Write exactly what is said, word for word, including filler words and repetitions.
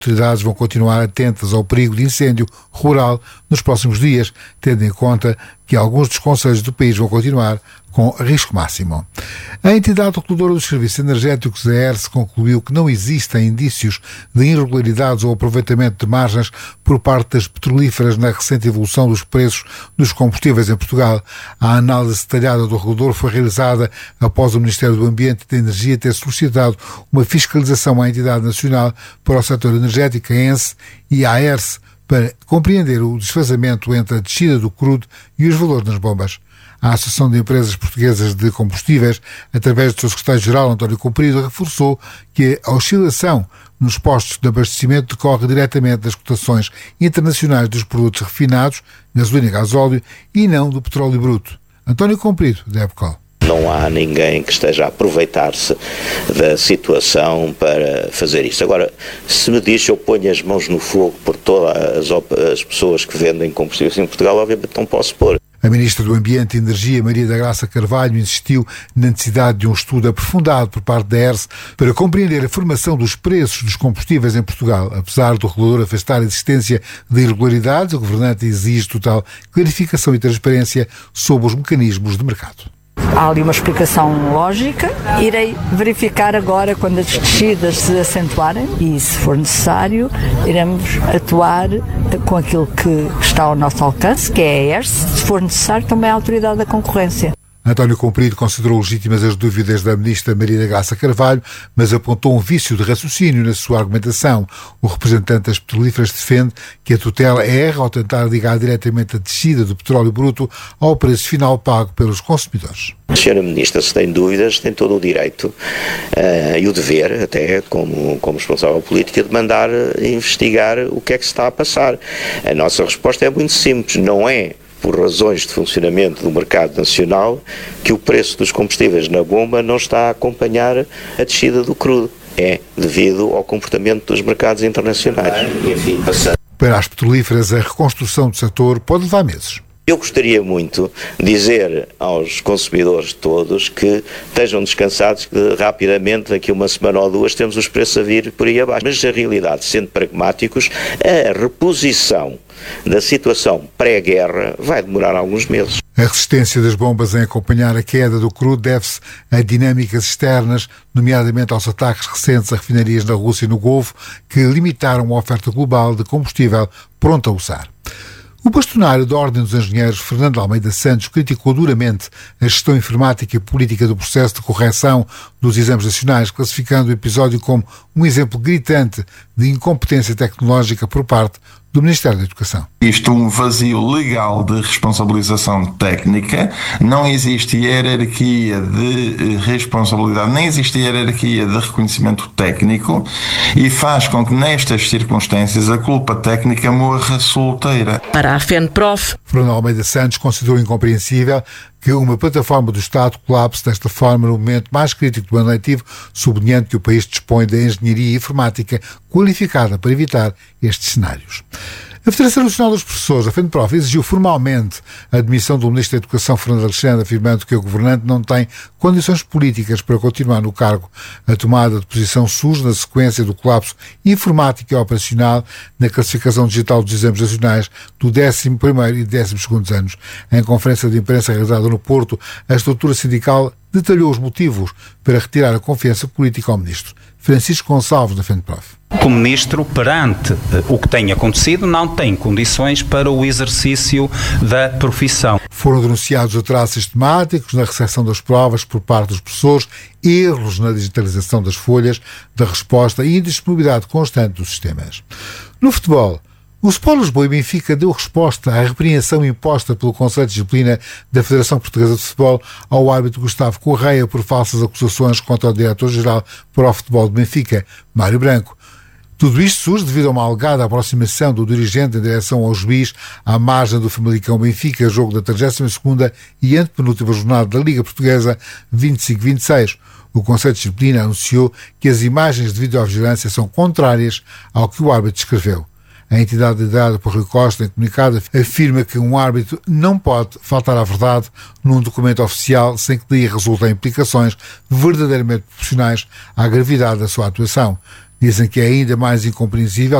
autoridades vão continuar atentas ao perigo de incêndio rural nos próximos dias, tendo em conta que alguns dos concelhos do país vão continuar com risco máximo. A entidade reguladora dos serviços energéticos, a E R S, concluiu que não existem indícios de irregularidades ou aproveitamento de margens por parte das petrolíferas na recente evolução dos preços dos combustíveis em Portugal. A análise detalhada do regulador foi realizada após o Ministério do Ambiente e da Energia ter solicitado uma fiscalização à entidade nacional para o setor energético, a E N S, e à E R S, para compreender o desfazamento entre a descida do crudo e os valores nas bombas. A Associação de Empresas Portuguesas de Combustíveis, através do seu secretário-geral, António Comprido, reforçou que a oscilação nos postos de abastecimento decorre diretamente das cotações internacionais dos produtos refinados, gasolina e gasóleo, e não do petróleo bruto. António Comprido, da EPCOL. Não há ninguém que esteja a aproveitar-se da situação para fazer isso. Agora, se me diz, eu ponho as mãos no fogo por todas as, as pessoas que vendem combustíveis em Portugal, obviamente não posso pôr. A Ministra do Ambiente e Energia, Maria da Graça Carvalho, insistiu na necessidade de um estudo aprofundado por parte da E R S para compreender a formação dos preços dos combustíveis em Portugal. Apesar do regulador afastar a existência de irregularidades, o governante exige total clarificação e transparência sobre os mecanismos de mercado. Há ali uma explicação lógica. Irei verificar agora quando as descidas se acentuarem e, se for necessário, iremos atuar com aquilo que está ao nosso alcance, que é a E R S, se for necessário também a Autoridade da Concorrência. António Comprido considerou legítimas as dúvidas da Ministra Maria da Graça Carvalho, mas apontou um vício de raciocínio na sua argumentação. O representante das petrolíferas defende que a tutela erra ao tentar ligar diretamente a descida do petróleo bruto ao preço final pago pelos consumidores. A senhora Ministra, se tem dúvidas, tem todo o direito uh, e o dever, até como, como responsável política, de mandar investigar o que é que se está a passar. A nossa resposta é muito simples, não é por razões de funcionamento do mercado nacional que o preço dos combustíveis na bomba não está a acompanhar a descida do crudo. É devido ao comportamento dos mercados internacionais. Enfim, passando. Para as petrolíferas, a reconstrução do setor pode levar meses. Eu gostaria muito de dizer aos consumidores todos que estejam descansados, que rapidamente, daqui a uma semana ou duas, temos os preços a vir por aí abaixo. Mas, na realidade, sendo pragmáticos, a reposição da situação pré-guerra vai demorar alguns meses. A resistência das bombas em acompanhar a queda do crudo deve-se a dinâmicas externas, nomeadamente aos ataques recentes a refinarias na Rússia e no Golfo, que limitaram a oferta global de combustível pronto a usar. O bastonário da Ordem dos Engenheiros, Fernando Almeida Santos, criticou duramente a gestão informática e política do processo de correção dos exames nacionais, classificando o episódio como um exemplo gritante de incompetência tecnológica por parte do Ministério da Educação. Isto é um vazio legal de responsabilização técnica, não existe hierarquia de responsabilidade, nem existe hierarquia de reconhecimento técnico e faz com que nestas circunstâncias a culpa técnica morra solteira. Para a FENPROF, Fernando Almeida Santos considerou incompreensível que uma plataforma do Estado colapse desta forma no momento mais crítico do ano letivo, sublinhando que o país dispõe da engenharia informática qualificada para evitar estes cenários. A Federação Nacional dos Professores, a FENPROF, exigiu formalmente a admissão do Ministro da Educação, Fernando Alexandre, afirmando que o governante não tem condições políticas para continuar no cargo. A tomada de posição surge na sequência do colapso informático e operacional na classificação digital dos exames nacionais do décimo primeiro e décimo segundo anos. Em conferência de imprensa realizada no Porto, a estrutura sindical detalhou os motivos para retirar a confiança política ao Ministro. Francisco Gonçalves, da FENPROF. O Ministro, perante o que tem acontecido, não tem condições para o exercício da profissão. Foram denunciados atrasos sistemáticos na recepção das provas por parte dos professores, erros na digitalização das folhas da resposta e indisponibilidade constante dos sistemas. No futebol, o Sport Lisboa e Benfica deu resposta à repreensão imposta pelo Conselho de Disciplina da Federação Portuguesa de Futebol ao árbitro Gustavo Correia por falsas acusações contra o diretor-geral para o futebol de Benfica, Mário Branco. Tudo isto surge devido a uma alegada aproximação do dirigente em direção ao juiz à margem do Famalicão Benfica, jogo da trigésima segunda e antepenúltima jornada da Liga Portuguesa vinte e cinco vinte e seis. O Conselho de Disciplina anunciou que as imagens de videovigilância são contrárias ao que o árbitro escreveu. A entidade liderada por Rui Costa, em comunicado, afirma que um árbitro não pode faltar à verdade num documento oficial sem que daí resultem implicações verdadeiramente proporcionais à gravidade da sua atuação. Dizem que é ainda mais incompreensível